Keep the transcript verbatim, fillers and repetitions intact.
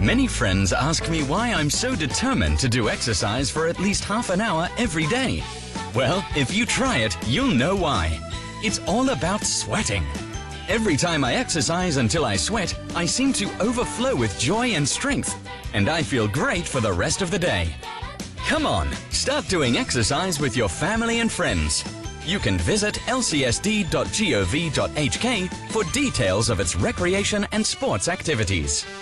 Many friends ask me why I'm so determined to do exercise for at least half an hour every day. Well, if you try it, you'll know why. It's all about sweating. Every time I exercise until I sweat, I seem to overflow with joy and strength, and I feel great for the rest of the day. Come on, start doing exercise with your family and friends. You can visit l c s d dot gov dot h k for details of its recreation and sports activities.